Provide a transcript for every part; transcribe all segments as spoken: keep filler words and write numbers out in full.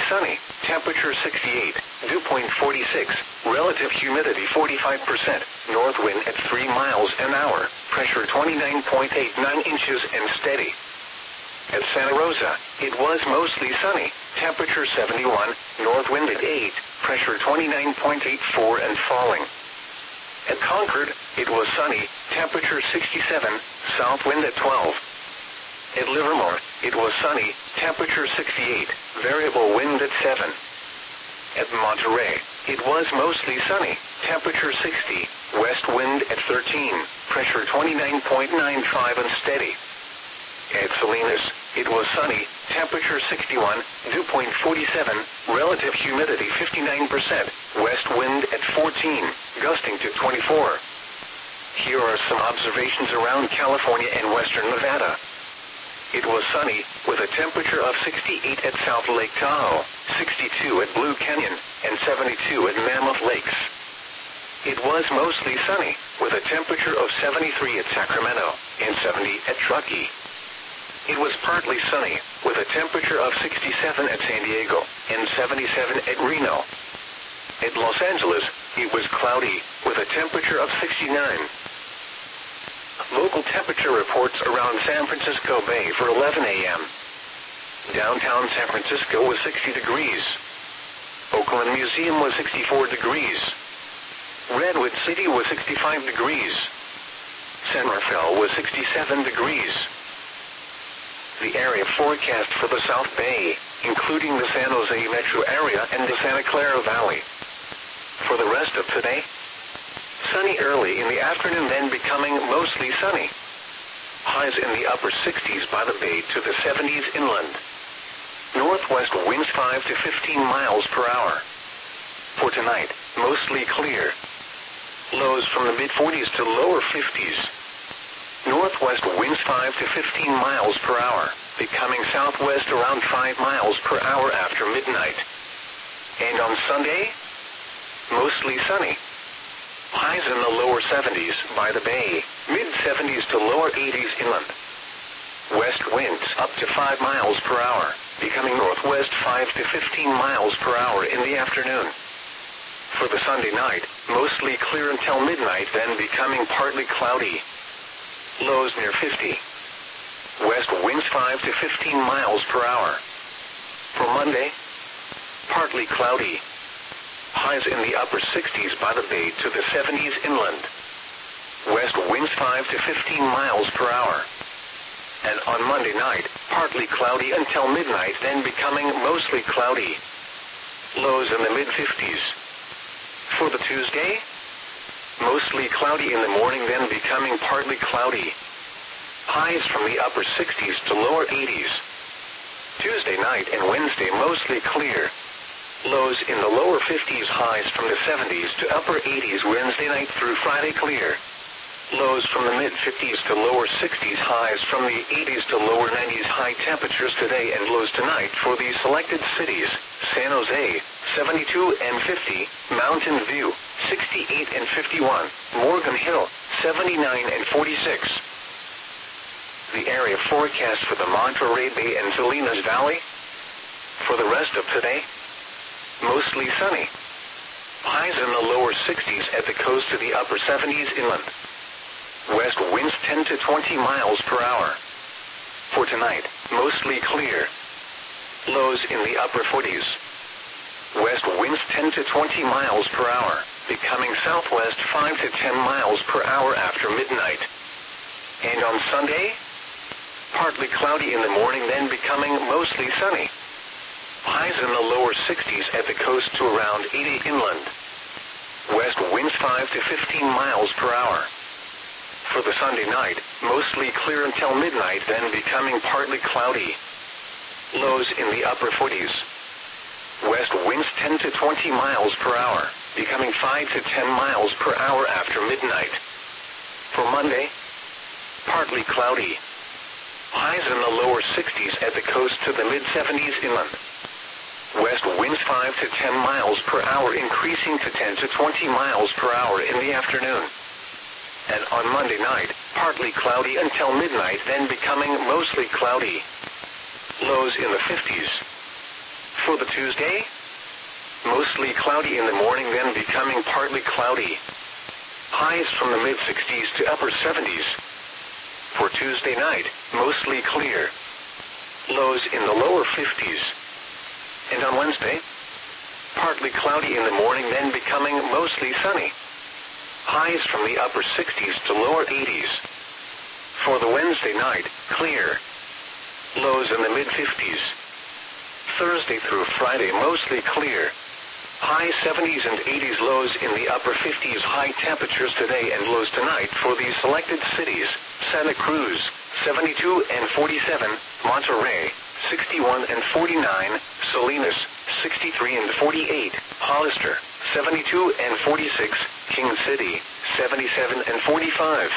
sunny, temperature sixty-eight, dew point forty-six, relative humidity forty-five percent, north wind at three miles an hour, pressure twenty-nine point eight nine inches and steady. At Santa Rosa, it was mostly sunny, temperature seventy-one, north wind at eight, pressure twenty-nine point eight four and falling. At Concord, it was sunny, temperature sixty-seven, south wind at twelve. At Livermore, it was sunny, temperature sixty-eight, variable wind at seven. At Monterey, it was mostly sunny, temperature sixty, west wind at thirteen, pressure twenty-nine point nine five and steady. At Salinas, it was sunny, temperature sixty-one, dew point forty-seven, relative humidity fifty-nine percent, west wind at fourteen, gusting to twenty-four. Here are some observations around California and western Nevada. It was sunny, with a temperature of sixty-eight at South Lake Tahoe, sixty-two at Blue Canyon, and seventy-two at Mammoth Lakes. It was mostly sunny, with a temperature of seventy-three at Sacramento, and seventy at Truckee. It was partly sunny, with a temperature of sixty-seven at San Diego, and seventy-seven at Reno. At Los Angeles, it was cloudy, with a temperature of sixty-nine. Local temperature reports around San Francisco Bay for eleven a m Downtown San Francisco was sixty degrees. Oakland Museum was sixty-four degrees. Redwood City was sixty-five degrees. San Rafael was sixty-seven degrees. The area forecast for the South Bay, including the San Jose metro area and the Santa Clara Valley. For the rest of today, sunny early in the afternoon, then becoming mostly sunny. Highs in the upper sixties by the bay to the seventies inland. Northwest winds five to fifteen miles per hour. For tonight, mostly clear. Lows from the mid forties to lower fifties. Northwest winds five to fifteen miles per hour, becoming southwest around five miles per hour after midnight. And on Sunday, mostly sunny. Highs in the lower seventies by the bay, mid seventies to lower eighties inland. West winds up to five miles per hour, becoming northwest five to fifteen miles per hour in the afternoon. For the Sunday night, mostly clear until midnight, then becoming partly cloudy. Lows near fifty. West winds five to fifteen miles per hour. For Monday, partly cloudy. Highs in the upper sixties by the bay to the seventies inland. West winds five to fifteen miles per hour. And on Monday night, partly cloudy until midnight, then becoming mostly cloudy. Lows in the mid fifties. For the Tuesday, mostly cloudy in the morning, then becoming partly cloudy. Highs from the upper sixties to lower eighties. Tuesday night and Wednesday mostly clear. Lows in the lower fifties, highs from the seventies to upper eighties Wednesday night through Friday clear. Lows from the mid fifties to lower sixties, highs from the eighties to lower nineties. High temperatures today and lows tonight for the selected cities: San Jose, seventy-two and fifty, Mountain View, sixty-eight and fifty-one, Morgan Hill, seventy-nine and forty-six. The area forecast for the Monterey Bay and Salinas Valley. For the rest of today, mostly sunny. Highs in the lower sixties at the coast to the upper seventies inland. West winds ten to twenty miles per hour. For tonight, mostly clear. Lows in the upper forties. West winds ten to twenty miles per hour, becoming southwest five to ten miles per hour after midnight. And on Sunday, partly cloudy in the morning, then becoming mostly sunny. Highs in the lower sixties at the coast to around eighty inland. West winds five to fifteen miles per hour. For the Sunday night, mostly clear until midnight, then becoming partly cloudy. Lows in the upper forties. West winds ten to twenty miles per hour, becoming five to ten miles per hour after midnight. For Monday, partly cloudy. Highs in the lower sixties at the coast to the mid seventies inland. West winds five to ten miles per hour, increasing to ten to twenty miles per hour in the afternoon. And on Monday night, partly cloudy until midnight, then becoming mostly cloudy. Lows in the fifties. for the Tuesday? Mostly cloudy in the morning, then becoming partly cloudy. Highs from the mid sixties to upper seventies. For Tuesday night, mostly clear. Lows in the lower fifties. And on Wednesday, partly cloudy in the morning, then becoming mostly sunny. Highs from the upper sixties to lower eighties. For the Wednesday night, clear. Lows in the mid fifties. Thursday through Friday, mostly clear. High seventies and eighties, lows in the upper fifties. High temperatures today and lows tonight for these selected cities: Santa Cruz, seventy-two and forty-seven, Monterey, sixty-one and forty-nine, Salinas, sixty-three and forty-eight, Hollister, seventy-two and forty-six, King City, seventy-seven and forty-five.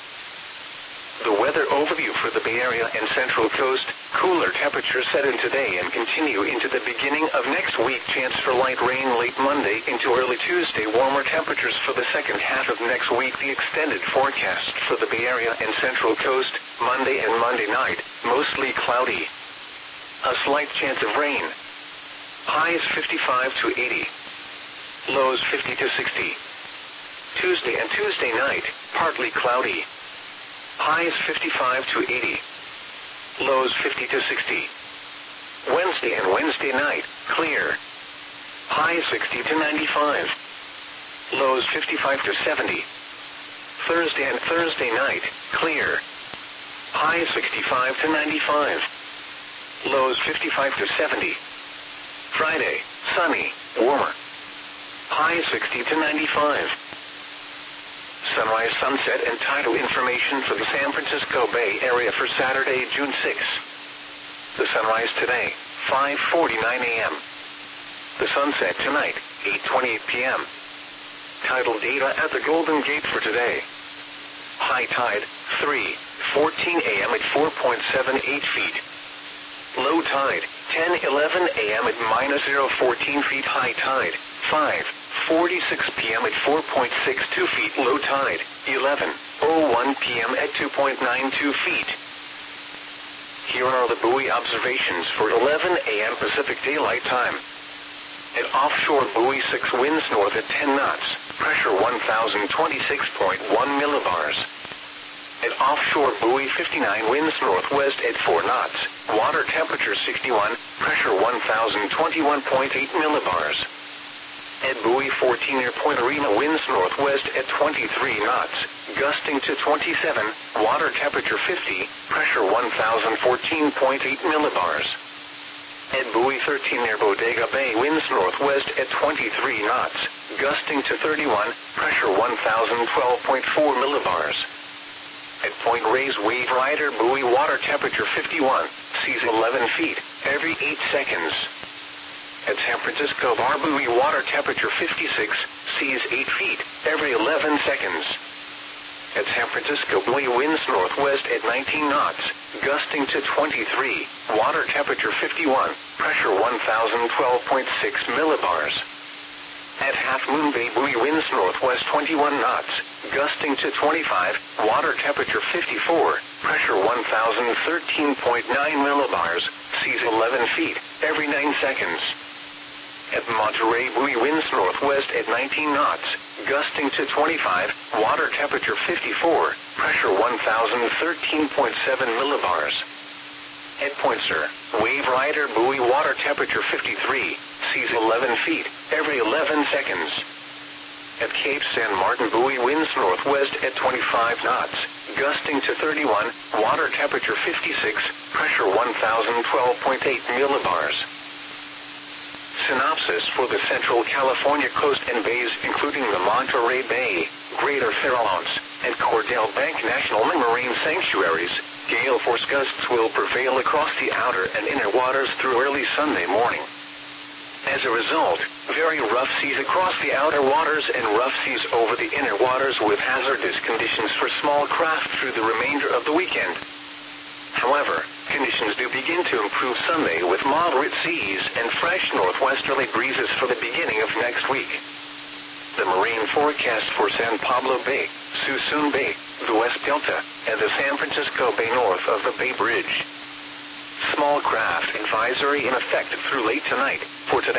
The weather overview for the Bay Area and Central Coast: cooler temperatures set in today and continue into the beginning of next week. Chance for light rain late Monday into early Tuesday. Warmer temperatures for the second half of next week. The extended forecast for the Bay Area and Central Coast: Monday and Monday night, mostly cloudy. A slight chance of rain. Highs fifty-five to eighty. Lows fifty to sixty. Tuesday and Tuesday night, partly cloudy. Highs fifty-five to eighty. Lows fifty to sixty. Wednesday and Wednesday night, clear. Highs sixty to ninety-five. Lows fifty-five to seventy. Thursday and Thursday night, clear. Highs sixty-five to ninety-five. Lows fifty-five to seventy. Friday, sunny, warmer. Highs sixty to ninety-five. Sunrise, sunset, and tidal information for the San Francisco Bay Area for Saturday, June sixth. The sunrise today, five forty-nine a m The sunset tonight, eight twenty-eight p m Tidal data at the Golden Gate for today. High tide, three fourteen a m at four point seven eight feet. Low tide, ten eleven a m at minus zero fourteen feet. High tide, five forty-six p m at four point six two feet. Low tide, eleven oh one p m at two point nine two feet. Here are the buoy observations for eleven a m Pacific Daylight Time. At offshore buoy six, winds north at ten knots, pressure one thousand twenty-six point one millibars. At offshore buoy fifty-nine, winds northwest at four knots, water temperature sixty-one, pressure one thousand twenty-one point eight millibars. At buoy fourteen near Point Arena, winds northwest at twenty-three knots, gusting to twenty-seven, water temperature fifty, pressure one thousand fourteen point eight millibars. At buoy thirteen near Bodega Bay, winds northwest at twenty-three knots, gusting to thirty-one, pressure one thousand twelve point four millibars. At Point Reyes Wave Rider buoy, water temperature fifty-one, seas eleven feet, every eight seconds. At San Francisco Bar buoy, water temperature fifty-six, seas eight feet, every eleven seconds. At San Francisco buoy, winds northwest at nineteen knots, gusting to twenty-three, water temperature fifty-one, pressure one thousand twelve point six millibars. At Half Moon Bay buoy, winds northwest twenty-one knots, gusting to twenty-five, water temperature fifty-four, pressure one thousand thirteen point nine millibars, seas eleven feet, every nine seconds. At Monterey buoy, winds northwest at nineteen knots, gusting to twenty-five, water temperature fifty-four, pressure one thousand thirteen point seven millibars. At Point Sur Wave Rider buoy, water temperature fifty-three, seas eleven feet, every eleven seconds. At Cape San Martin buoy, winds northwest at twenty-five knots, gusting to thirty-one, water temperature fifty-six, pressure one thousand twelve point eight millibars. Synopsis for the Central California coast and bays, including the Monterey Bay, Greater Farallones, and Cordell Bank National Marine Sanctuaries. Gale force gusts will prevail across the outer and inner waters through early Sunday morning. As a result, very rough seas across the outer waters and rough seas over the inner waters, with hazardous conditions for small craft through the remainder of the weekend. However, conditions do begin to improve Sunday with moderate seas and fresh northwesterly breezes for the beginning of next week. The marine forecast for San Pablo Bay, Suisun Bay, the West Delta, and the San Francisco Bay north of the Bay Bridge. Small craft aircraft advisory in effect through late tonight.